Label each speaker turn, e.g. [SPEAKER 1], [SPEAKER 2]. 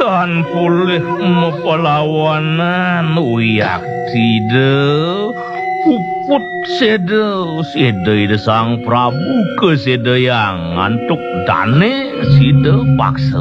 [SPEAKER 1] Tan pulih mepelawanan uyak side puput sede sang Prabu ke sede yang ngantuk dane side paksa